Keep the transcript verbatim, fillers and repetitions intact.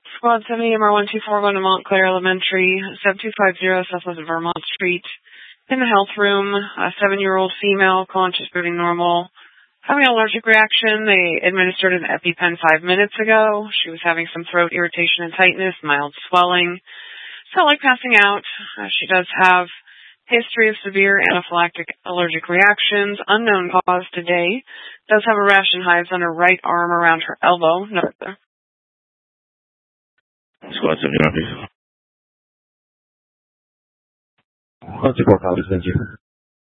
Squad seventy, M R one two four one to Montclair Elementary, seven two five zero Southwest Vermont Street. In the health room, a seven-year-old female, conscious, breathing normal, having an allergic reaction. They administered an EpiPen five minutes ago. She was having some throat irritation and tightness, mild swelling. Felt like passing out. Uh, she does have history of severe anaphylactic allergic reactions, unknown cause today. Does have a rash and hives on her right arm around her elbow. No further. Squad seventy-nine, please. one two four, thank you.